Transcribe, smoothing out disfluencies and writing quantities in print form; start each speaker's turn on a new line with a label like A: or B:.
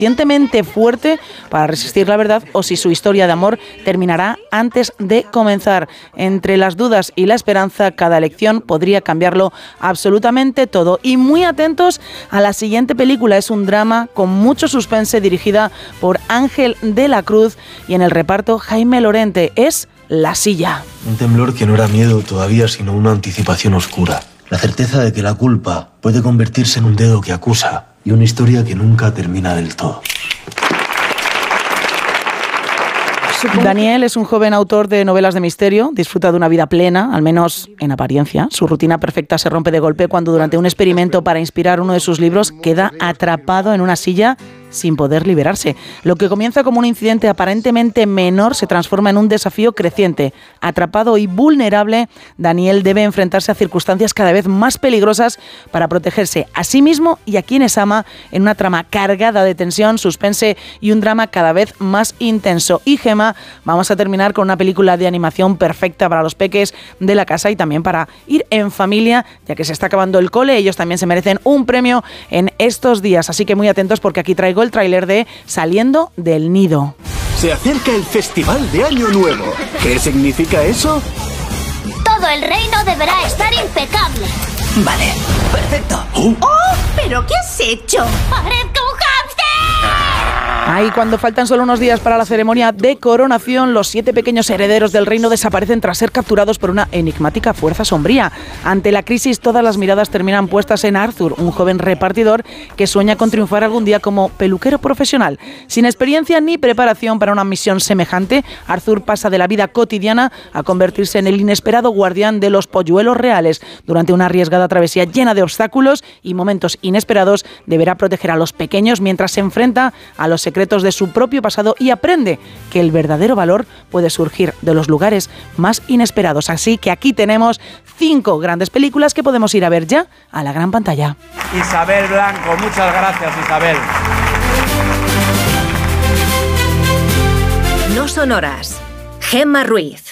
A: suficientemente fuerte para resistir la verdad o si su historia de amor terminará antes de comenzar. Entre las dudas y la esperanza, cada elección podría cambiarlo absolutamente todo. Y muy atentos a la siguiente película. Es un drama con mucho suspense, dirigida por Ángel de la Cruz y en el reparto Jaime Lorente. Es La Silla.
B: Un temblor que no era miedo todavía, sino una anticipación oscura. La certeza de que la culpa puede convertirse en un dedo que acusa y una historia que nunca termina del todo.
A: Daniel es un joven autor de novelas de misterio, disfruta de una vida plena, al menos en apariencia. Su rutina perfecta se rompe de golpe cuando durante un experimento para inspirar uno de sus libros queda atrapado en una silla sin poder liberarse. Lo que comienza como un incidente aparentemente menor se transforma en un desafío creciente. Atrapado y vulnerable, Daniel debe enfrentarse a circunstancias cada vez más peligrosas para protegerse a sí mismo y a quienes ama en una trama cargada de tensión, suspense y un drama cada vez más intenso. Y Gemma, vamos a terminar con una película de animación perfecta para los peques de la casa y también para ir en familia, ya que se está acabando el cole. Ellos también se merecen un premio en estos días, así que muy atentos porque aquí traigo el tráiler de Saliendo del Nido.
C: Se acerca el Festival de Año Nuevo. ¿Qué significa eso?
D: Todo el reino deberá estar impecable.
E: Vale, perfecto.
D: ¡Oh! ¿Pero qué has hecho? ¡Parezco un hámster!
A: Ahí, cuando faltan solo unos días para la ceremonia de coronación, los 7 pequeños herederos del reino desaparecen tras ser capturados por una enigmática fuerza sombría. Ante la crisis, todas las miradas terminan puestas en Arthur, un joven repartidor que sueña con triunfar algún día como peluquero profesional. Sin experiencia ni preparación para una misión semejante, Arthur pasa de la vida cotidiana a convertirse en el inesperado guardián de los polluelos reales. Durante una arriesgada travesía llena de obstáculos y momentos inesperados, deberá proteger a los pequeños mientras se enfrenta a los secretos de su propio pasado y aprende que el verdadero valor puede surgir de los lugares más inesperados. Así que aquí tenemos 5 grandes películas que podemos ir a ver ya a la gran pantalla.
F: Isabel Blanco, muchas gracias, Isabel.
G: No son horas. Gemma Ruiz.